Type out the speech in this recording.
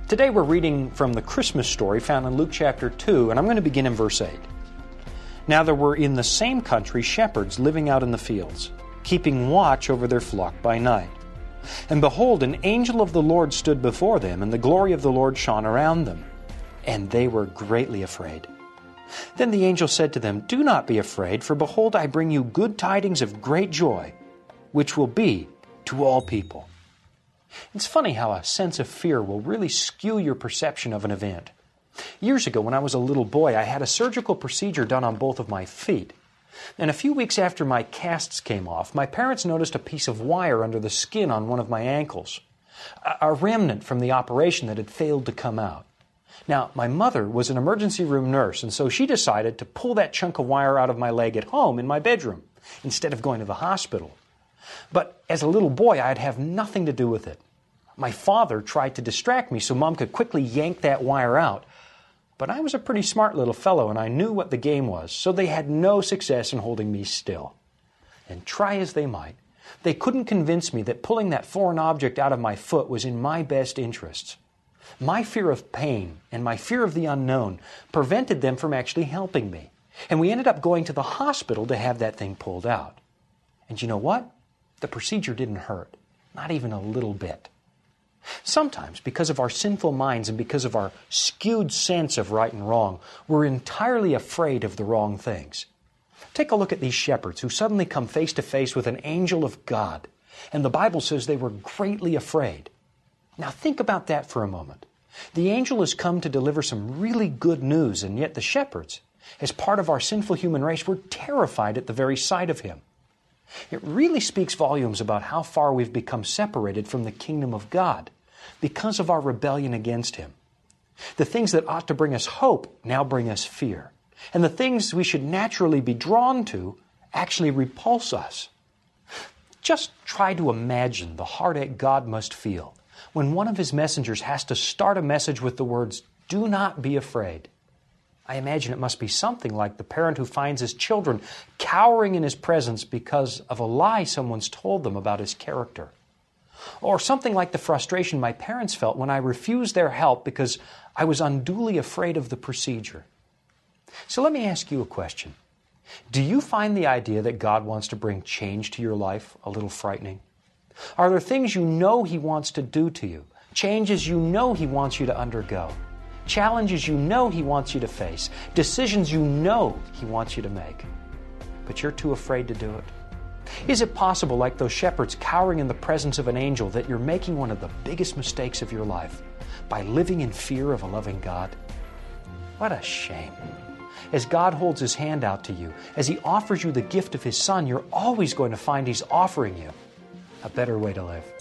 Today we're reading from the Christmas story found in Luke chapter 2, and I'm going to begin in verse 8. Now there were in the same country shepherds living out in the fields, keeping watch over their flock by night. And behold, an angel of the Lord stood before them, and the glory of the Lord shone around them. And they were greatly afraid. Then the angel said to them, "Do not be afraid, for behold, I bring you good tidings of great joy, which will be to all people." It's funny how a sense of fear will really skew your perception of an event. Years ago, when I was a little boy, I had a surgical procedure done on both of my feet. And a few weeks after my casts came off, my parents noticed a piece of wire under the skin on one of my ankles, a remnant from the operation that had failed to come out. Now, my mother was an emergency room nurse, and so she decided to pull that chunk of wire out of my leg at home in my bedroom, instead of going to the hospital. But as a little boy, I'd have nothing to do with it. My father tried to distract me so Mom could quickly yank that wire out. But I was a pretty smart little fellow, and I knew what the game was, so they had no success in holding me still. And try as they might, they couldn't convince me that pulling that foreign object out of my foot was in my best interests. My fear of pain and my fear of the unknown prevented them from actually helping me. And we ended up going to the hospital to have that thing pulled out. And you know what? The procedure didn't hurt, not even a little bit. Sometimes, because of our sinful minds and because of our skewed sense of right and wrong, we're entirely afraid of the wrong things. Take a look at these shepherds who suddenly come face to face with an angel of God, and the Bible says they were greatly afraid. Now think about that for a moment. The angel has come to deliver some really good news, and yet the shepherds, as part of our sinful human race, were terrified at the very sight of him. It really speaks volumes about how far we've become separated from the kingdom of God because of our rebellion against him. The things that ought to bring us hope now bring us fear. And the things we should naturally be drawn to actually repulse us. Just try to imagine the heartache God must feel when one of his messengers has to start a message with the words, "Do not be afraid." I imagine it must be something like the parent who finds his children cowering in his presence because of a lie someone's told them about his character. Or something like the frustration my parents felt when I refused their help because I was unduly afraid of the procedure. So let me ask you a question. Do you find the idea that God wants to bring change to your life a little frightening? Are there things you know he wants to do to you? Changes you know he wants you to undergo? Challenges you know he wants you to face, decisions you know he wants you to make, but you're too afraid to do it? Is it possible, like those shepherds cowering in the presence of an angel, that you're making one of the biggest mistakes of your life by living in fear of a loving God? What a shame. As God holds his hand out to you, as he offers you the gift of his Son, you're always going to find he's offering you a better way to live.